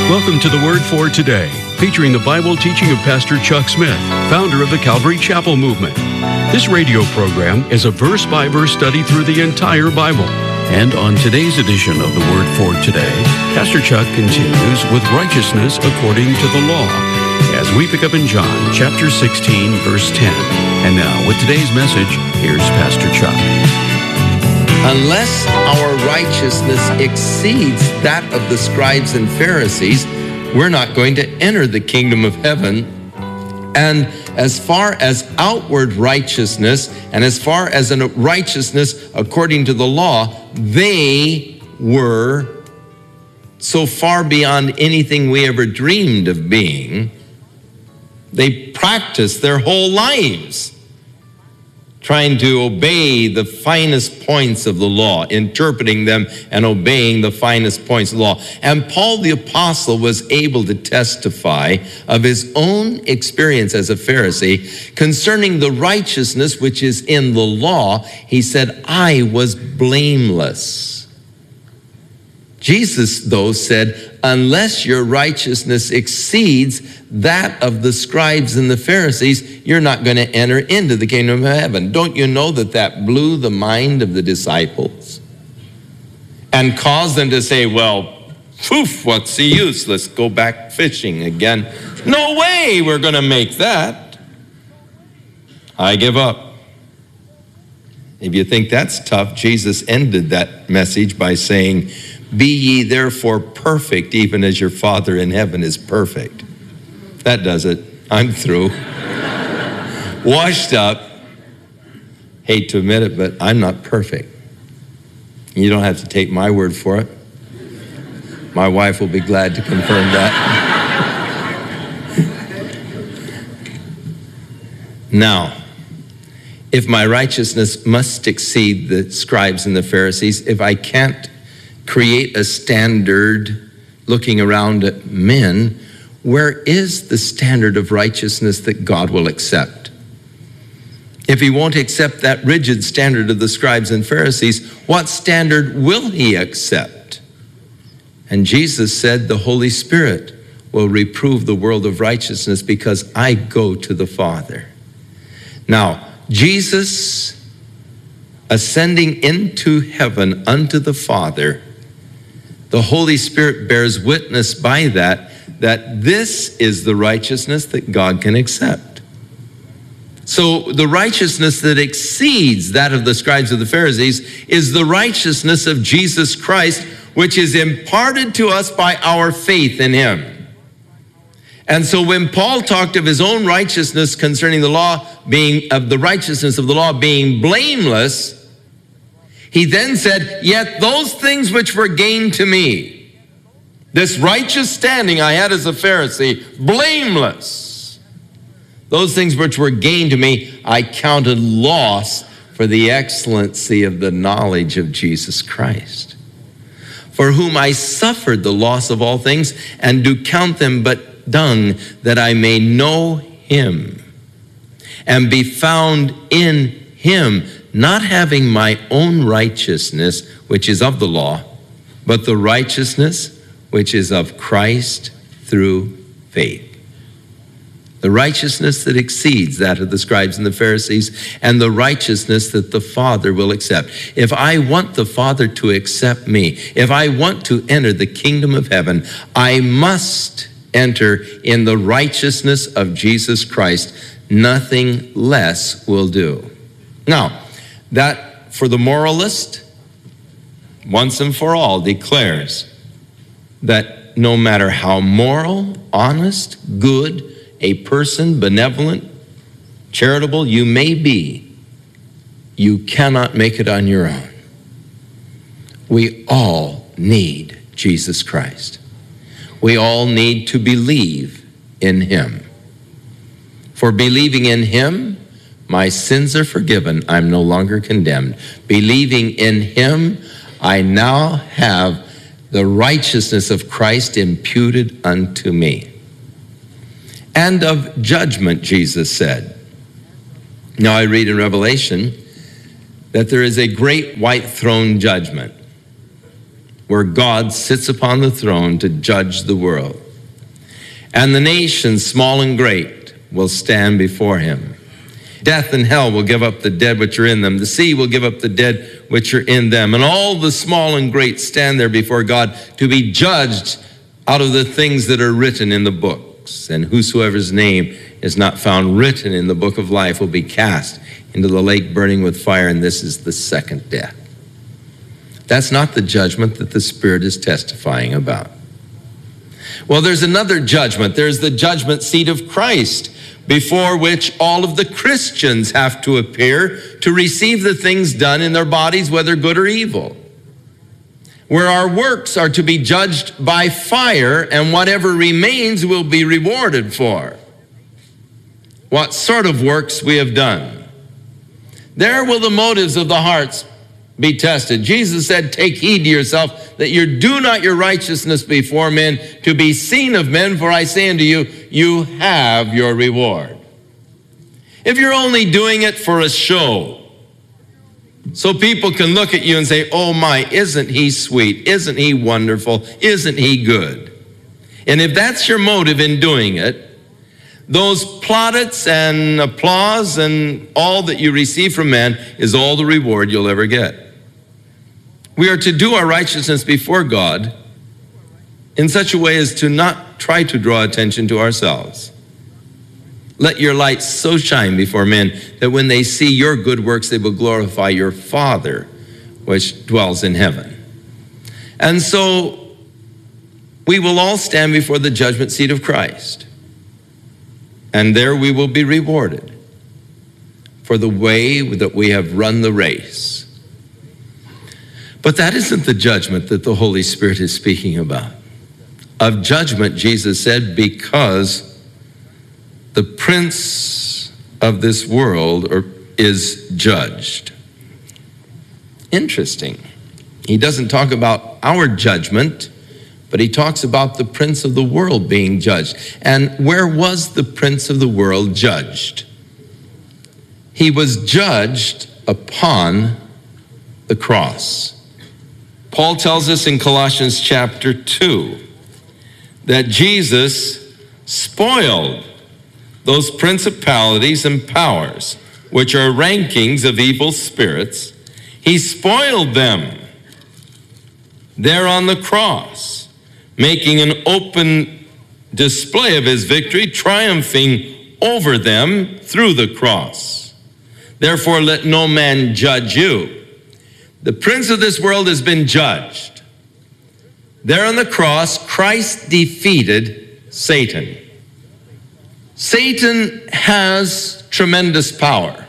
Welcome to the Word for Today, featuring the Bible teaching of Pastor Chuck Smith, founder of the Calvary Chapel Movement. This radio program is a verse-by-verse study through the entire Bible. And on today's edition of the Word for Today, Pastor Chuck continues with righteousness according to the law, as we pick up in John chapter 16, verse 10. And now, with today's message, here's Pastor Chuck. Unless our righteousness exceeds that of the scribes and Pharisees, we're not going to enter the kingdom of heaven. And as far as outward righteousness, and as far as a righteousness according to the law, they were so far beyond anything we ever dreamed of being. They practiced their whole lives trying to obey the finest points of the law, interpreting them and obeying the finest points of the law. And Paul the Apostle was able to testify of his own experience as a Pharisee concerning the righteousness which is in the law. He said, I was blameless. Jesus, though, said, unless your righteousness exceeds that of the scribes and the Pharisees, you're not going to enter into the kingdom of heaven. Don't you know that blew the mind of the disciples and caused them to say, well, poof, what's the use? Let's go back fishing again. No way we're going to make that. I give up. If you think that's tough, Jesus ended that message by saying, be ye therefore perfect, even as your Father in heaven is perfect. That does it. I'm through. Washed up. Hate to admit it, but I'm not perfect. You don't have to take my word for it. My wife will be glad to confirm that. Now, if my righteousness must exceed the scribes and the Pharisees, if I can't create a standard looking around at men, where is the standard of righteousness that God will accept? If he won't accept that rigid standard of the scribes and Pharisees, what standard will he accept? And Jesus said, the Holy Spirit will reprove the world of righteousness because I go to the Father. Now, Jesus ascending into heaven unto the Father, the Holy Spirit bears witness by that this is the righteousness that God can accept. So the righteousness that exceeds that of the scribes of the Pharisees is the righteousness of Jesus Christ, which is imparted to us by our faith in him. And so when Paul talked of his own righteousness concerning the law being, of the righteousness of the law being blameless, he then said, yet those things which were gained to me, this righteous standing I had as a Pharisee, blameless, those things which were gained to me, I counted loss for the excellency of the knowledge of Jesus Christ, for whom I suffered the loss of all things, and do count them but dung, that I may know him, and be found in him, not having my own righteousness, which is of the law, but the righteousness which is of Christ through faith. The righteousness that exceeds that of the scribes and the Pharisees, and the righteousness that the Father will accept. If I want the Father to accept me, if I want to enter the kingdom of heaven, I must enter in the righteousness of Jesus Christ. Nothing less will do. Now, that for the moralist, once and for all, declares that no matter how moral, honest, good a person, benevolent, charitable you may be, you cannot make it on your own. We all need Jesus Christ. We all need to believe in him. For believing in him, my sins are forgiven. I'm no longer condemned. Believing in him, I now have the righteousness of Christ imputed unto me. And of judgment, Jesus said. Now I read in Revelation that there is a great white throne judgment. where God sits upon the throne to judge the world. And the nations, small and great, will stand before him. Death and hell will give up the dead which are in them. The sea will give up the dead which are in them. And all the small and great stand there before God to be judged out of the things that are written in the books. And whosoever's name is not found written in the book of life will be cast into the lake burning with fire. And this is the second death. That's not the judgment that the Spirit is testifying about. Well, there's another judgment. There's the judgment seat of Christ, before which all of the Christians have to appear to receive the things done in their bodies, whether good or evil, where our works are to be judged by fire, and whatever remains will be rewarded for what sort of works we have done. There will the motives of the hearts be tested. Jesus said, take heed to yourself that you do not your righteousness before men to be seen of men, for I say unto you, you have your reward. If you're only doing it for a show, so people can look at you and say, oh my, isn't he sweet? Isn't he wonderful? Isn't he good? And if that's your motive in doing it, those plaudits and applause and all that you receive from men is all the reward you'll ever get. We are to do our righteousness before God in such a way as to not try to draw attention to ourselves. Let your light so shine before men that when they see your good works, they will glorify your Father, which dwells in heaven. And so we will all stand before the judgment seat of Christ. And there we will be rewarded for the way that we have run the race. But that isn't the judgment that the Holy Spirit is speaking about. Of judgment, Jesus said, because the prince of this world is judged. Interesting. He doesn't talk about our judgment, but he talks about the prince of the world being judged. And where was the prince of the world judged? He was judged upon the cross. Paul tells us in Colossians chapter 2 that Jesus spoiled those principalities and powers, which are rankings of evil spirits. He spoiled them there on the cross, making an open display of his victory, triumphing over them through the cross. Therefore, let no man judge you. The prince of this world has been judged. There on the cross, Christ defeated Satan. Satan has tremendous power.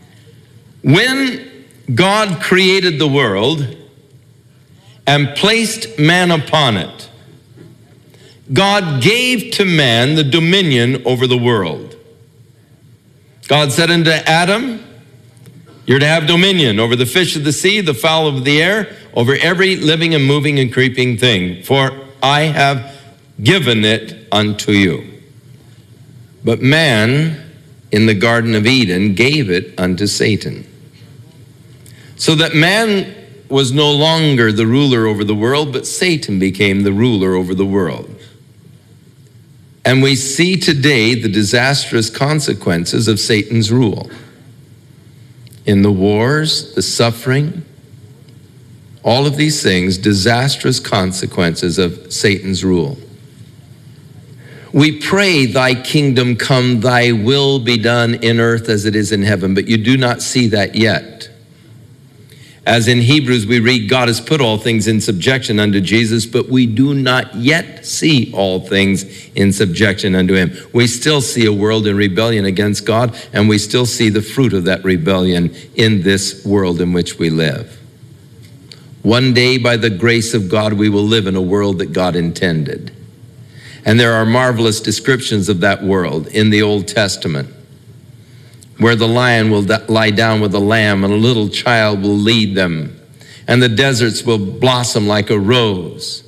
When God created the world and placed man upon it, God gave to man the dominion over the world. God said unto Adam, you're to have dominion over the fish of the sea, the fowl of the air, over every living and moving and creeping thing, for I have given it unto you. But man in the Garden of Eden gave it unto Satan. So that man was no longer the ruler over the world, but Satan became the ruler over the world. And we see today the disastrous consequences of Satan's rule. In the wars, the suffering, all of these things, disastrous consequences of Satan's rule. We pray, thy kingdom come, thy will be done in earth as it is in heaven, but you do not see that yet. As in Hebrews we read, God has put all things in subjection unto Jesus, but we do not yet see all things in subjection unto him. We still see a world in rebellion against God, and we still see the fruit of that rebellion in this world in which we live. One day, by the grace of God, we will live in a world that God intended. And there are marvelous descriptions of that world in the Old Testament, where the lion will lie down with the lamb and a little child will lead them, and the deserts will blossom like a rose,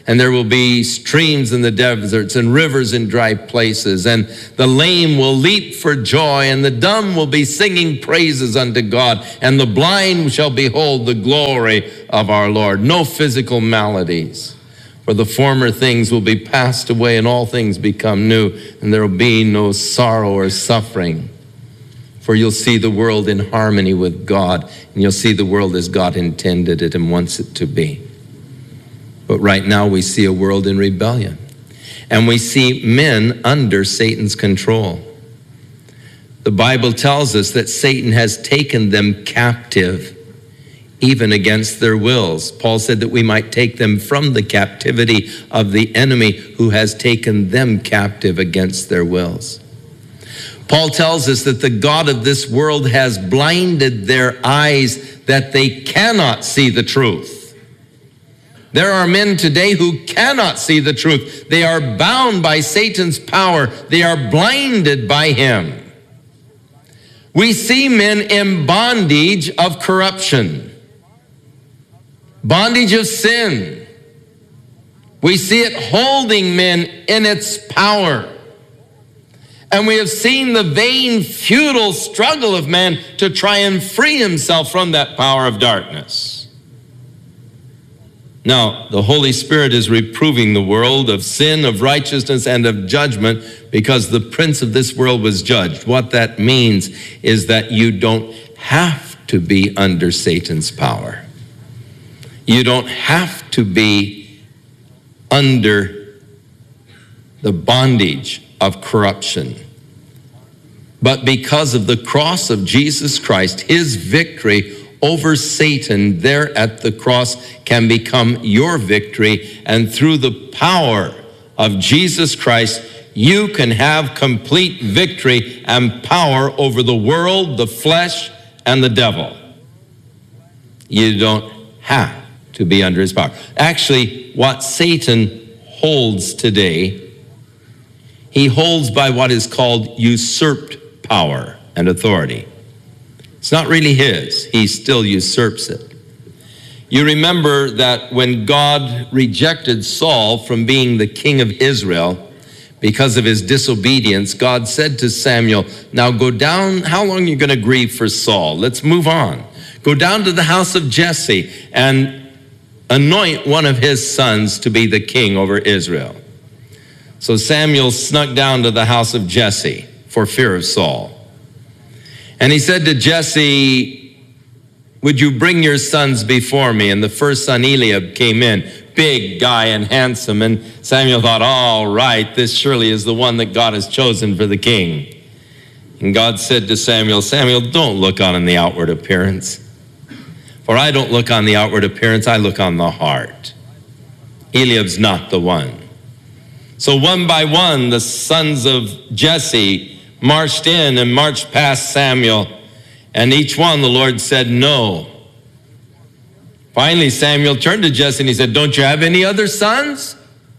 And there will be streams in the deserts and rivers in dry places. And the lame will leap for joy, and the dumb will be singing praises unto God. And the blind shall behold the glory of our Lord. No physical maladies, for the former things will be passed away, and all things become new. And there will be no sorrow or suffering. For you'll see the world in harmony with God, and you'll see the world as God intended it and wants it to be. But right now we see a world in rebellion. And we see men under Satan's control. The Bible tells us that Satan has taken them captive, even against their wills. Paul said that we might take them from the captivity of the enemy who has taken them captive against their wills. Paul tells us that the God of this world has blinded their eyes that they cannot see the truth. There are men today who cannot see the truth. They are bound by Satan's power. They are blinded by him. We see men in bondage of corruption, bondage of sin. We see it holding men in its power. And we have seen the vain, futile struggle of man to try and free himself from that power of darkness. Now, the Holy Spirit is reproving the world of sin, of righteousness, and of judgment because the prince of this world was judged. What that means is that you don't have to be under Satan's power. You don't have to be under the bondage of corruption. But because of the cross of Jesus Christ, his victory over Satan there at the cross can become your victory. And through the power of Jesus Christ, you can have complete victory and power over the world, the flesh, and the devil. You don't have to be under his power. Actually, what Satan holds today, he holds by what is called usurped power and authority. It's not really his. He still usurps it. You remember that when God rejected Saul from being the king of Israel because of his disobedience, God said to Samuel, now go down, how long are you going to grieve for Saul? Let's move on. Go down to the house of Jesse and anoint one of his sons to be the king over Israel. So Samuel snuck down to the house of Jesse for fear of Saul. And he said to Jesse, would you bring your sons before me? And the first son, Eliab, came in, big guy and handsome. And Samuel thought, all right, this surely is the one that God has chosen for the king. And God said to Samuel, Samuel, don't look on the outward appearance. For I don't look on the outward appearance, I look on the heart. Eliab's not the one. So one by one, the sons of Jesse marched in and marched past Samuel, and each one the Lord said no. Finally, Samuel turned to Jesse and he said, don't you have any other sons?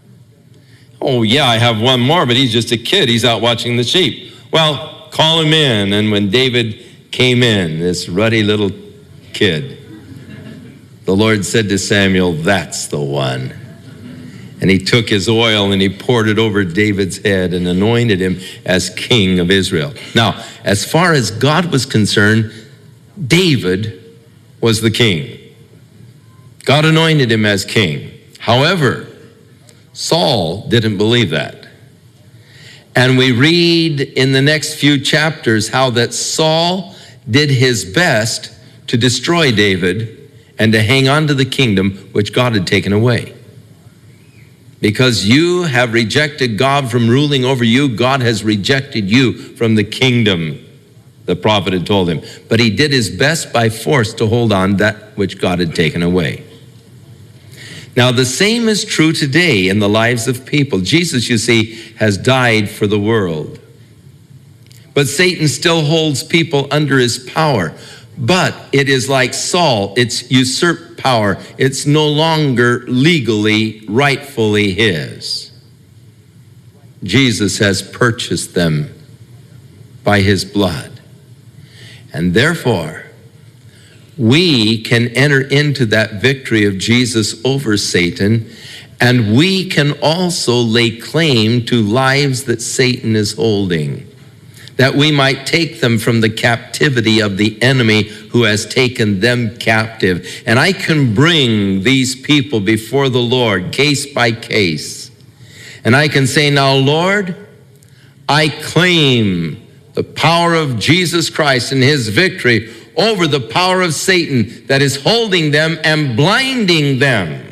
Oh yeah, I have one more, but he's just a kid. He's out watching the sheep. Well, call him in. And when David came in, this ruddy little kid, the Lord said to Samuel, that's the one. And he took his oil and he poured it over David's head and anointed him as king of Israel. Now, as far as God was concerned, David was the king. God anointed him as king. However, Saul didn't believe that. And we read in the next few chapters how that Saul did his best to destroy David and to hang on to the kingdom which God had taken away. Because you have rejected God from ruling over you, God has rejected you from the kingdom, the prophet had told him. But he did his best by force to hold on that which God had taken away. Now, the same is true today in the lives of people. Jesus, you see, has died for the world. But Satan still holds people under his power. But it is like Saul, it's usurped power. It's no longer legally, rightfully his. Jesus has purchased them by his blood. And therefore, we can enter into that victory of Jesus over Satan And we can also lay claim to lives that Satan is holding, that we might take them from the captivity of the enemy who has taken them captive. And I can bring these people before the Lord case by case. And I can say, now, Lord, I claim the power of Jesus Christ and his victory over the power of Satan that is holding them and blinding them.